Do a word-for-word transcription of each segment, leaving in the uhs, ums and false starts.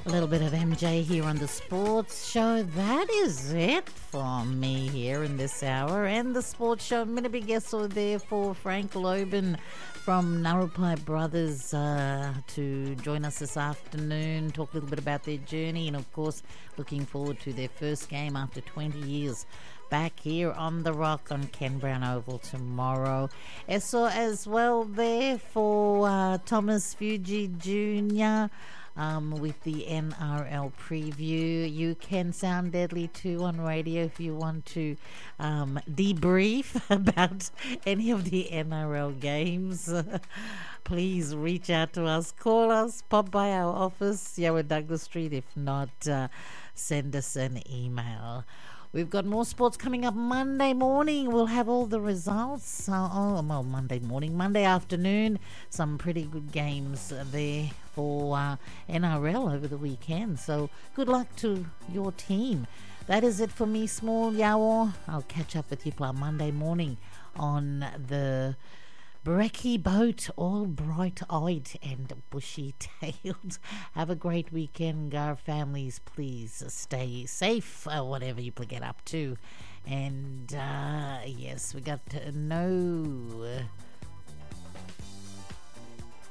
A little bit of M J here on the Sports Show. That is it for me here in this hour. And the Sports Show, I'm going to be guest over there for Frank Loban from Narupai Brothers uh, to join us this afternoon, talk a little bit about their journey, and of course looking forward to their first game after twenty years back here on the Rock on Ken Brown Oval tomorrow. So as well there for uh, Thomas Fuji Junior Um, with the N R L preview. You can sound deadly too on radio if you want to um, debrief about any of the N R L games. Please reach out to us, call us, pop by our office, Yarra Douglas Street. If not, uh, send us an email. We've got more sports coming up Monday morning. We'll have all the results. Uh, oh, well, Monday morning, Monday afternoon. Some pretty good games there for uh, N R L over the weekend. So good luck to your team. That is it for me, Small Yawa. I'll catch up with you on Monday morning on the Brekkie boat, all bright-eyed and bushy-tailed. Have a great weekend, Gar families. Please stay safe, uh, whatever you get up to. And, uh, yes, we got uh, no uh,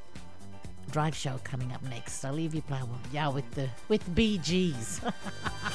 drive show coming up next. I'll leave you, yeah, with the with B Gs.